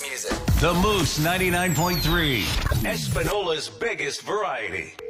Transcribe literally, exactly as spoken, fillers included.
music. The Moose ninety-nine point three, Espinola's biggest variety.